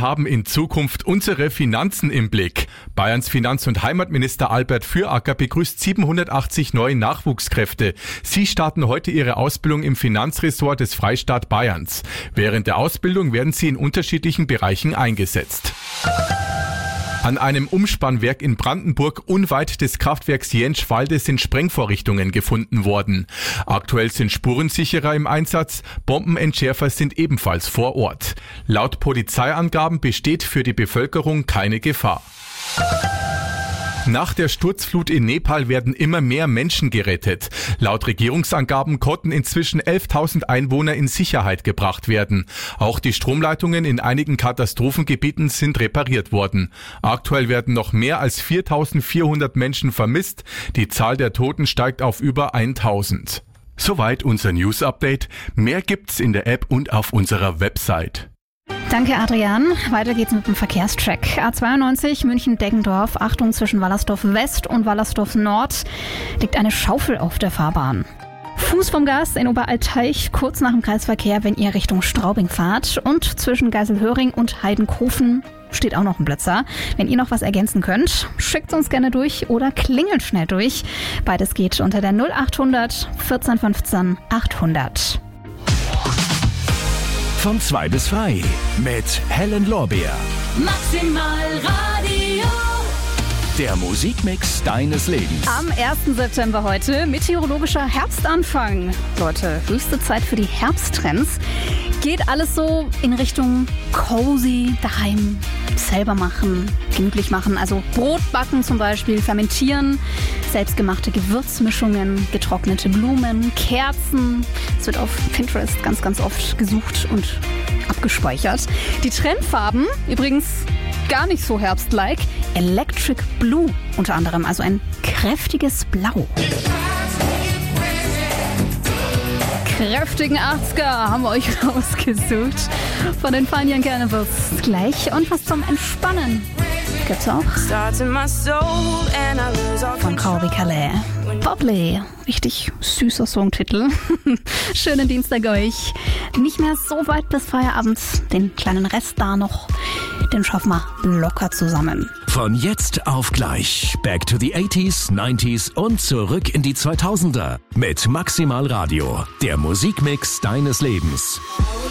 haben in Zukunft unsere Finanzen im Blick. Bayerns Finanz- und Heimatminister Albert Füracker begrüßt 780 neue Nachwuchskräfte. Sie starten heute ihre Ausbildung im Finanzressort des Freistaat Bayerns. Während der Ausbildung werden sie in unterschiedlichen Bereichen eingesetzt. An einem Umspannwerk in Brandenburg unweit des Kraftwerks Jentschwalde sind Sprengvorrichtungen gefunden worden. Aktuell sind Spurensicherer im Einsatz, Bombenentschärfer sind ebenfalls vor Ort. Laut Polizeiangaben besteht für die Bevölkerung keine Gefahr. Nach der Sturzflut in Nepal werden immer mehr Menschen gerettet. Laut Regierungsangaben konnten inzwischen 11.000 Einwohner in Sicherheit gebracht werden. Auch die Stromleitungen in einigen Katastrophengebieten sind repariert worden. Aktuell werden noch mehr als 4.400 Menschen vermisst. Die Zahl der Toten steigt auf über 1.000. Soweit unser News-Update. Mehr gibt's in der App und auf unserer Website. Danke, Adrian. Weiter geht's mit dem Verkehrscheck. A92 München-Deggendorf. Achtung, zwischen Wallersdorf West und Wallersdorf Nord liegt eine Schaufel auf der Fahrbahn. Fuß vom Gas in Oberalteich, kurz nach dem Kreisverkehr, wenn ihr Richtung Straubing fahrt. Und zwischen Geiselhöring und Heidenkofen steht auch noch ein Blitzer. Wenn ihr noch was ergänzen könnt, schickt uns gerne durch oder klingelt schnell durch. Beides geht unter der 0800 14 15 800. Von 2 bis frei mit Helen Lorbeer. Maximal Radio. Der Musikmix deines Lebens. Am 1. September heute meteorologischer Herbstanfang. Leute, höchste Zeit für die Herbsttrends. Geht alles so in Richtung cozy, daheim, selber machen, gemütlich machen. Also Brot backen zum Beispiel, fermentieren, selbstgemachte Gewürzmischungen, getrocknete Blumen, Kerzen. Es wird auf Pinterest ganz, ganz oft gesucht und abgespeichert. Die Trendfarben übrigens gar nicht so herbstlike. Electric Blue unter anderem, also ein kräftiges Blau. Kräftigen 80er haben wir euch rausgesucht. Von den Fine Young Cannibals gleich und was zum Entspannen gibt's auch von Corby Calais. Bubbly, richtig süßer Songtitel. Schönen Dienstag euch. Nicht mehr so weit bis Feierabend. Den kleinen Rest da noch, den schaffen wir locker zusammen. Von jetzt auf gleich. Back to the 80s, 90s und zurück in die 2000er. Mit Maximal Radio. Der Musikmix deines Lebens.